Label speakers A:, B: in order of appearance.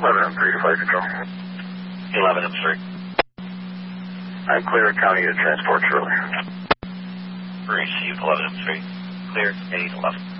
A: 11 M3 to Flight Control.
B: 11 M3.
A: I'm clear County to transport shortly.
B: Received 11 M3. Clear 811.